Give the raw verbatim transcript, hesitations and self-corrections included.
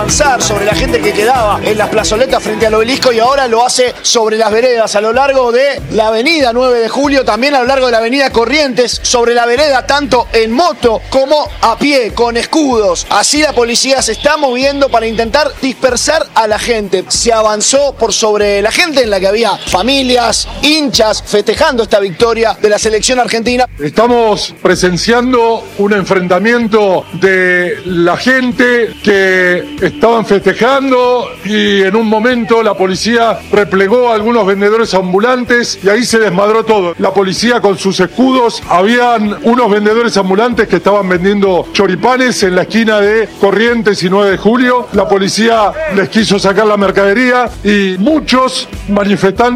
avanzar sobre la gente que quedaba en las plazoletas frente al obelisco y ahora lo hace sobre las veredas, a lo largo de la avenida nueve de julio, también a lo largo de la avenida Corrientes, sobre la vereda tanto en moto como a pie, con escudos. Así la policía se está moviendo para intentar dispersar a la gente. Se avanzó por sobre la gente, en la que había familias, hinchas, festejando esta victoria de la selección argentina. Estamos presenciando un enfrentamiento de la gente que estaban festejando y en un momento la policía replegó a algunos vendedores ambulantes y ahí se desmadró todo. La policía con sus escudos, habían unos vendedores ambulantes que estaban vendiendo choripanes en la esquina de Corrientes y nueve de julio. La policía les quiso sacar la mercadería y muchos manifestantes